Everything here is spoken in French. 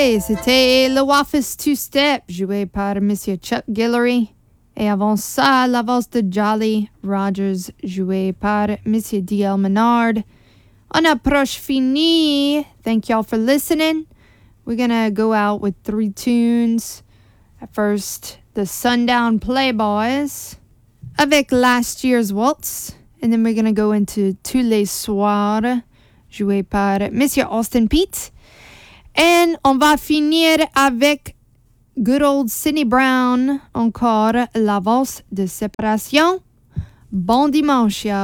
C'était le Office Two-Step, joué par Monsieur Chuck Guillory. Et avant ça, la valse de Jolly Rogers, jouée par Monsieur D.L. Menard. On approche fini. Thank y'all for listening. We're gonna go out with 3 tunes. At first, the Sundown Playboys, avec Last Year's Waltz. And then we're gonna go into Tous les soirs, joué par Monsieur Austin Peete. Et on va finir avec good old Sidney Brown, encore la valse de séparation. Bon dimanche, y'all.